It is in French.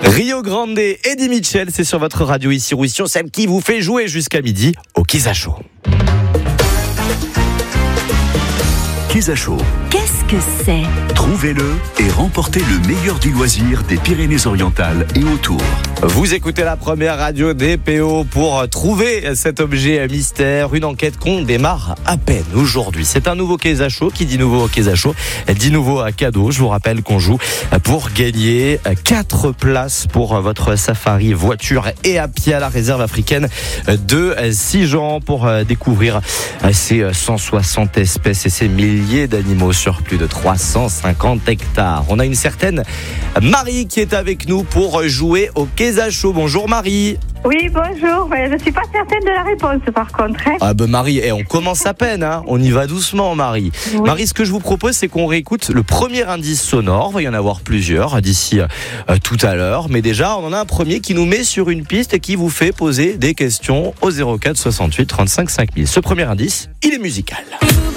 Rio Grande, Eddie Mitchell, c'est sur votre radio ici Roussillon, celle qui vous fait jouer jusqu'à midi au Keza Show. Keza Show. Qu'est-ce que c'est ? Trouvez-le et remportez le meilleur du loisir des Pyrénées-Orientales et autour. Vous écoutez la première radio des PO pour trouver cet objet mystère. Une enquête qu'on démarre à peine aujourd'hui. C'est un nouveau Keza Show. Qui dit nouveau Keza Show dit nouveau cadeau. Je vous rappelle qu'on joue pour gagner 4 places pour votre safari voiture et à pied à la réserve africaine de Sijan pour découvrir ces 160 espèces et ces milliers d'animaux sur plus de 350 hectares. On a une certaine Marie qui est avec nous pour jouer au Keza Show. Bonjour Marie. Oui, bonjour. Je ne suis pas certaine de la réponse par contre. Ah ben Marie, on commence à peine. On y va doucement Marie. Oui. Marie, ce que je vous propose, c'est qu'on réécoute le premier indice sonore. Il va y en avoir plusieurs d'ici tout à l'heure. Mais déjà, on en a un premier qui nous met sur une piste et qui vous fait poser des questions au 04 68 35 5000. Ce premier indice, il est musical.